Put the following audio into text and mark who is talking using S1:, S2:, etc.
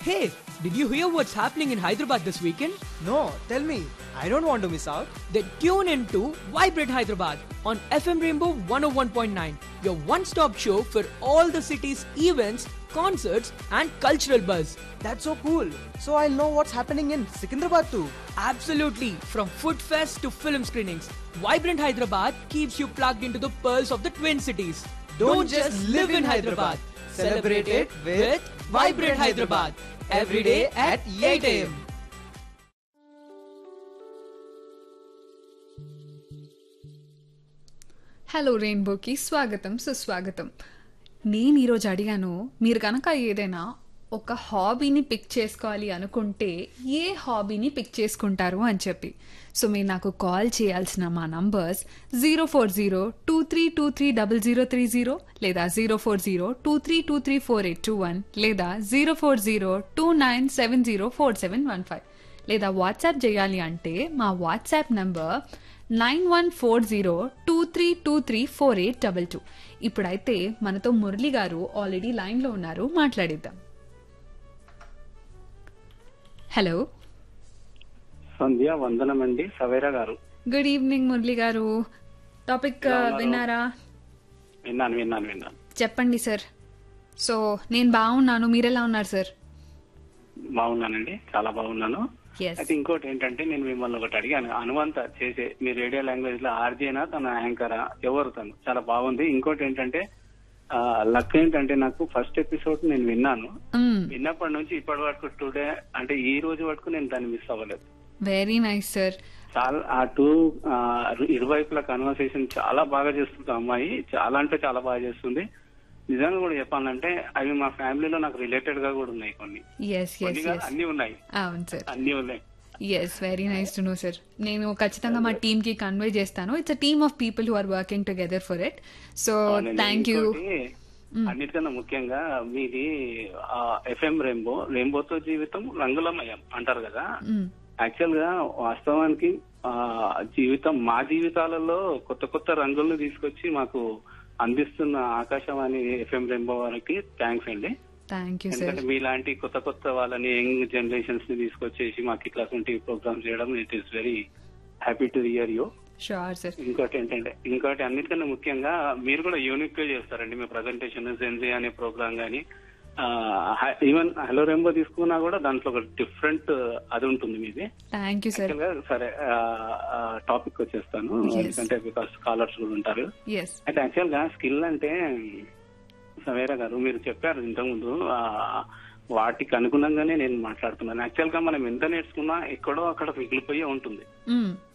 S1: Hey, did you hear what's happening in Hyderabad this weekend?
S2: No, tell me. I don't want to miss out.
S1: Then tune in to Vibrate Hyderabad on FM Rainbow 101.9, your one-stop show for all the city's events, concerts and cultural buzz.
S2: That's so cool. So I'll know what's happening in Secunderabad too.
S1: Absolutely, from food fest to film screenings, Vibrant Hyderabad keeps you plugged into the pearls of the Twin Cities.
S2: Don't just live in Hyderabad. Celebrate it with
S1: Vibrant Hyderabad. Every day at 8 a.m.
S3: Hello రెయిన్బోకి స్వాగతం సుస్వాగతం. నేను ఈరోజు అడిగాను, మీరు కనుక ఏదైనా ఒక హాబీని పిక్ చేసుకోవాలి అనుకుంటే ఏ హాబీని పిక్ చేసుకుంటారు అని చెప్పి. సో మీరు నాకు కాల్ చేయాల్సిన మా నంబర్స్ 04023230030 లేదా 04023234821 లేదా 04029704715 లేదా వాట్సాప్ చేయాలి అంటే మా వాట్సాప్ నంబర్ 914023234822. ఇప్పుడైతే మనతో మురళి గారు ఆల్రెడీ లైన్లో ఉన్నారు, మాట్లాడిద్దాం. హలో
S4: సంధ్య, వందనం అండి. సవేరా గారు.
S3: గుడ్ ఈవినింగ్ మురళి గారు. టాపిక్ విన్నారా?
S4: విన్నాను.
S3: చెప్పండి సార్. సో నేను బాగున్నాను, మీరెలా ఉన్నారు సార్?
S4: బాగున్నానండి, చాలా బాగున్నాను.
S3: Yes.
S4: అయితే ఇంకోటి ఏంటంటే, నేను మిమ్మల్ని ఒకటి అడిగాను. అనువంత చేసే మీ రేడియో లాంగ్వేజ్ లో ఆర్జేనా తన యాంకరా, ఎవరు తను? చాలా బాగుంది. ఇంకోటి ఏంటంటే, లక్ ఏంటంటే, నాకు ఫస్ట్ ఎపిసోడ్ నేను విన్నాను. విన్నప్పటి నుంచి ఇప్పటి వరకు టుడే అంటే ఈ రోజు వరకు నేను దాన్ని మిస్ అవ్వలేదు.
S3: Very nice sir.
S4: చాలా ఇరువైపుల కన్వర్సేషన్ చాలా బాగా చేస్తుంది అమ్మాయి. చాలా అంటే చాలా బాగా చేస్తుంది. నిజంగా కూడా చెప్పాలంటే అవి మా ఫ్యామిలీలో నాకు రిలేటెడ్ గా కూడా ఉన్నాయి. కొన్ని అన్ని ఉన్నాయి.
S3: అవును సార్,
S4: అన్ని ఉన్నాయి.
S3: Yes, very nice to know sir. నేను ఖచ్చితంగా మా టీమ్ కి కన్వే చేస్తాను. It's a team of people who are working together for it. So thank you.
S4: అన్నిటికన్నా ముఖ్యంగా మీది ఎఫ్ఎం రెయిన్బోతో జీవితం రంగులమయం అంటారు కదా. యాక్చువల్ గా వాస్తవానికి జీవితం, మా జీవితాలలో కొత్త కొత్త రంగులను తీసుకొచ్చి మాకు అందిస్తున్న ఆకాశవాణి ఎఫ్ఎం రెయిన్బో వారికి థ్యాంక్స్ అండి. ఎందుకంటే మీలాంటి కొత్త కొత్త వాళ్ళని, యంగ్ జనరేషన్స్ ని తీసుకొచ్చేసి మాకు ఇట్లా ప్రోగ్రామ్స్ చేయడం, it is very happy to hear you. ఇంకోటి అన్నిటికన్నా ముఖ్యంగా మీరు కూడా యూనిక్ గా చేస్తారండి మీ ప్రజెంటేషన్. జెన్జీ అనే ప్రోగ్రామ్ గానీ, ఈవెన్ హలో రెయిన్బో తీసుకున్నా కూడా దాంట్లో ఒక డిఫరెంట్ అది ఉంటుంది మీది. సరే, టాపిక్ వచ్చేస్తాను. ఎందుకంటే బికాస్ స్కాలర్స్ కూడా ఉంటారు. అయితే యాక్చువల్ గా స్కిల్ అంటే సవేరా గారు మీరు చెప్పారు ఇంతకుముందు, వాటికి అనుగుణంగానే నేను మాట్లాడుతున్నాను. యాక్చువల్ గా మనం ఎంత నేర్చుకున్నా ఎక్కడో అక్కడ మిగిలిపోయే ఉంటుంది.